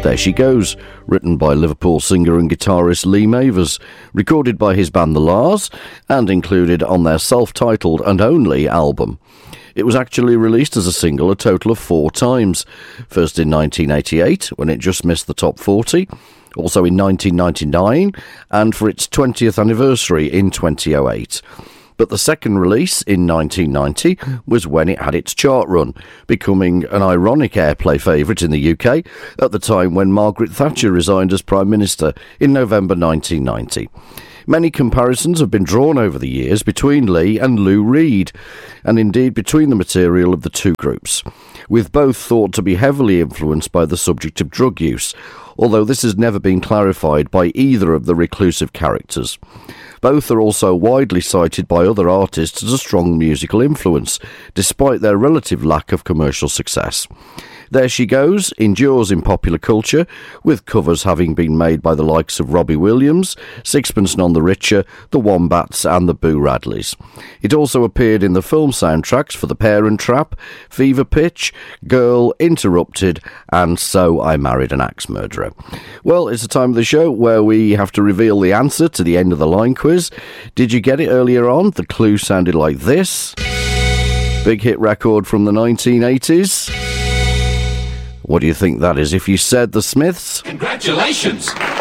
There She Goes, written by Liverpool singer and guitarist Lee Mavers, recorded by his band The Lars, and included on their self-titled and only album. It was actually released as a single a total of 4 times, first in 1988, when it just missed the top 40, also in 1999, and for its 20th anniversary in 2008. But the second release in 1990 was when it had its chart run, becoming an ironic airplay favourite in the UK at the time when Margaret Thatcher resigned as Prime Minister in November 1990. Many comparisons have been drawn over the years between Lee and Lou Reed, and indeed between the material of the two groups, with both thought to be heavily influenced by the subject of drug use, although this has never been clarified by either of the reclusive characters. Both are also widely cited by other artists as a strong musical influence, despite their relative lack of commercial success. There She Goes endures in popular culture, with covers having been made by the likes of Robbie Williams, Sixpence None the Richer, The Wombats and the Boo Radleys. It also appeared in the film soundtracks for The Parent Trap, Fever Pitch, Girl, Interrupted and So I Married an Axe Murderer. Well, it's the time of the show where we have to reveal the answer to the end of the line quiz. Did you get it earlier on? The clue sounded like this. Big hit record from the 1980s. What do you think that is? If you said The Smiths... Congratulations!